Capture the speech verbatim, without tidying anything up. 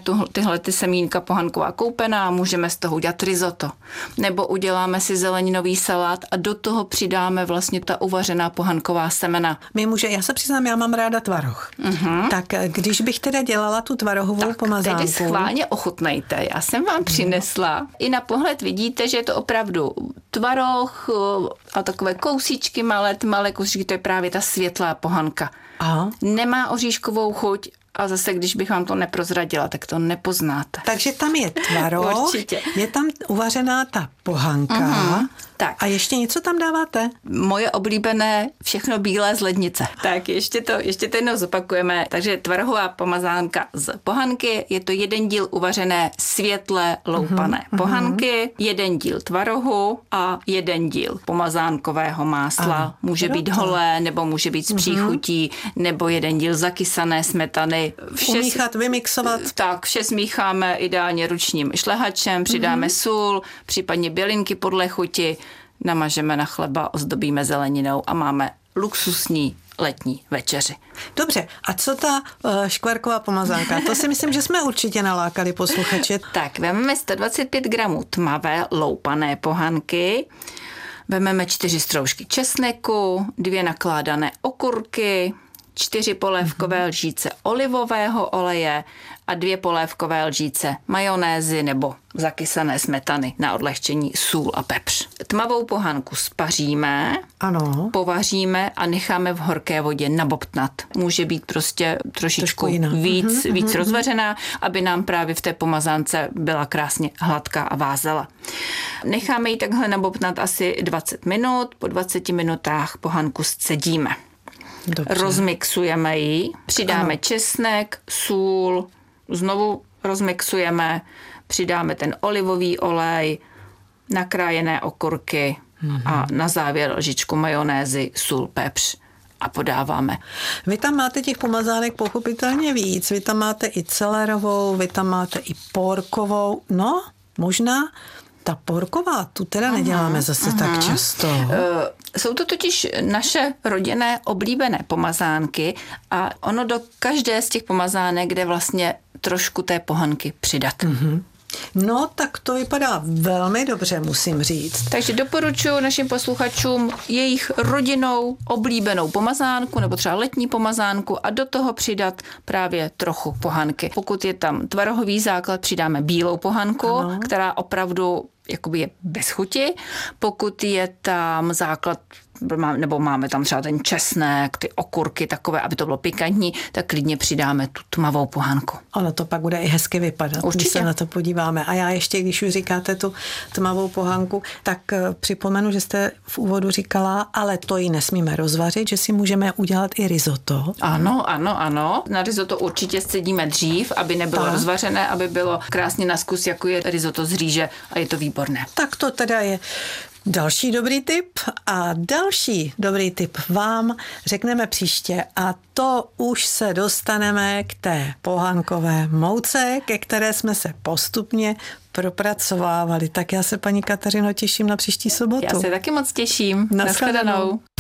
tu, tyhle ty semínka pohanková koupená a můžeme z toho udělat risotto. Nebo uděláme si zeleninový salát a do toho přidáme vlastně ta uvařená pohanková semena. My může, já se přiznám, já mám ráda tvaroh. Uh-huh. Tak když bych teda dělala tu tvarohovou tak pomazánku. Teď schválně ochutnejte. Já jsem vám přinesla. Uh-huh. I na pohled vidíte, že je to opravdu tvaroh a takové kousíčky malé, malé kousíčky, to je právě ta světlá pohanka. Aha. Nemá oříškovou chuť a zase, když bych vám to neprozradila, tak to nepoznáte. Takže tam je tvaroh, Určitě. Je tam uvařená ta pohanka. Uh-huh. Tak. A ještě něco tam dáváte? Moje oblíbené všechno bílé z lednice. Tak ještě to, ještě to jednou zopakujeme. Takže tvarohová pomazánka z pohanky, je to jeden díl uvařené světlé loupané uh-huh. pohanky, jeden díl tvarohu a jeden díl pomazánkového másla. Aha. Může být holé, nebo může být s příchutí, uh-huh. nebo jeden díl zakysané smetany. Vše umíchat, vymixovat. Tak, vše smícháme ideálně ručním šlehačem, přidáme uh-huh. sůl, případně bělinky podle chuti, namažeme na chleba, ozdobíme zeleninou a máme luxusní letní večeři. Dobře, a co ta uh, škvarková pomazánka? To si myslím, že jsme určitě nalákali posluchače. Tak, vezmeme sto dvacet pět gramů tmavé loupané pohanky, vezmeme čtyři stroužky česneku, dvě nakládané okurky, čtyři polévkové lžíce olivového oleje a dvě polévkové lžíce majonézy nebo zakysané smetany, na odlehčení sůl a pepř. Tmavou pohanku spaříme, ano. povaříme a necháme v horké vodě nabobtnat. Může být prostě trošičku víc, uh-huh, víc uh-huh. rozvařená, aby nám právě v té pomazánce byla krásně hladká a vázela. Necháme ji takhle nabobtnat asi dvacet minut, po dvaceti minutách pohanku scedíme. Dobře. Rozmixujeme ji, přidáme ano. česnek, sůl, znovu rozmixujeme, přidáme ten olivový olej, nakrájené okurky mm-hmm. a na závěr lžičku majonézy, sůl, pepř a podáváme. Vy tam máte těch pomazánek pochopitelně víc. Vy tam máte i celerovou, vy tam máte i porkovou. No, možná ta porková, tu teda aha, neděláme zase aha. tak často. Uh, jsou to totiž naše rodinné oblíbené pomazánky a ono do každé z těch pomazánek jde vlastně trošku té pohanky přidat. Uh-huh. No, tak to vypadá velmi dobře, musím říct. Takže doporučuji našim posluchačům jejich rodinnou oblíbenou pomazánku nebo třeba letní pomazánku a do toho přidat právě trochu pohanky. Pokud je tam tvarohový základ, přidáme bílou pohanku, ano. která opravdu jakoby je bez chuti. Pokud je tam základ, nebo máme tam třeba ten česnek, ty okurky takové, aby to bylo pikantní, tak klidně přidáme tu tmavou pohanku. Ono to pak bude i hezky vypadat, určitě. Když se na to podíváme. A já ještě, když už říkáte tu tmavou pohanku, tak připomenu, že jste v úvodu říkala, ale to ji nesmíme rozvařit, že si můžeme udělat i risotto. Ano, ano, ano. Na risotto určitě scedíme dřív, aby nebylo tak. rozvařené, aby bylo krásně na zkus, jako je risotto z rýže a je to výborné. Tak to teda je další dobrý tip a další dobrý tip vám řekneme příště a to už se dostaneme k té pohankové mouce, ke které jsme se postupně propracovávali. Tak já se, paní Kateřino, těším na příští sobotu. Já se taky moc těším. Naschledanou.